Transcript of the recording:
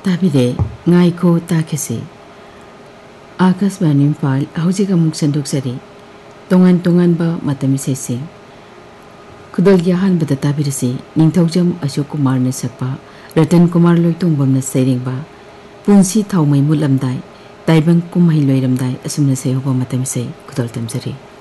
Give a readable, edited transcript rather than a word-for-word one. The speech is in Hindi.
ताबिरे ngaiko takesi आकाशवाणी इम्फाल हौजिक अमुक संदोक्सरी तोंगान तोंगान बा मतमी सेसी खुदलगी अहानबदा ताबिरसी निंथौजम अशोक कुमार न सकपा रतन कुमार लोइतोंबम न सैरिंगबा पुंसी थाउमै मुलमदाय ताइबंग कुमहै लोइरमदाय असुमन सेहोबा मतमी से खुदल तमजरी।